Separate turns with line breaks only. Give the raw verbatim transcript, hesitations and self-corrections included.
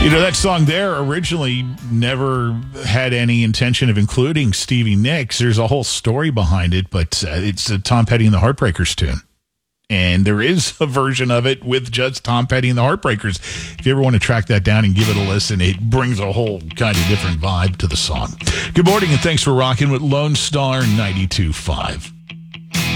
You know, that song there originally never had any intention of including Stevie Nicks. There's a whole story behind it, but uh, it's a Tom Petty and the Heartbreakers tune. And there is a version of it with just Tom Petty and the Heartbreakers. If you ever want to track that down and give it a listen, it brings a whole kind of different vibe to the song. Good morning, and thanks for rocking with Lone Star ninety-two point five.